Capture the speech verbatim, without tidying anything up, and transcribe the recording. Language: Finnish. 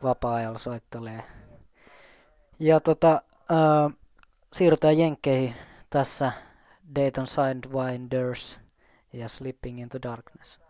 vapaa-ajalla soittelee. Ja tota, ää, siirrytään jenkkeihin tässä Dayton Sidewinders ja Slipping into Darkness.